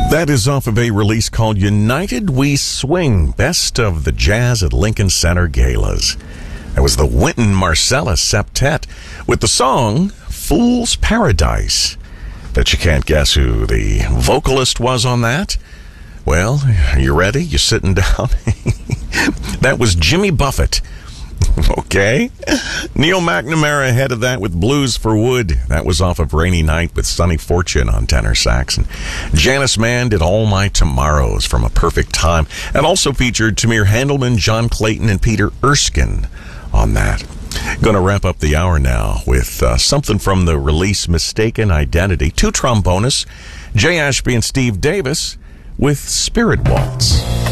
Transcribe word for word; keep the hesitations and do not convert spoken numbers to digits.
That is off of a release called United We Swing, Best of the Jazz at Lincoln Center Galas. That was the Wynton Marsalis Septet with the song Fool's Paradise. Bet you can't guess who the vocalist was on that. Well, are you ready? You sitting down? That was Jimmy Buffett. Okay. Neil McNamara ahead of that with Blues for Wood. That was off of Rainy Night with Sonny Fortune on tenor sax. And Janice Mann did All My Tomorrows from A Perfect Time. And also featured Tamir Handelman, John Clayton, and Peter Erskine on that. Going to wrap up the hour now with uh, something from the release Mistaken Identity. Two trombonists, Jay Ashby and Steve Davis with Spirit Waltz.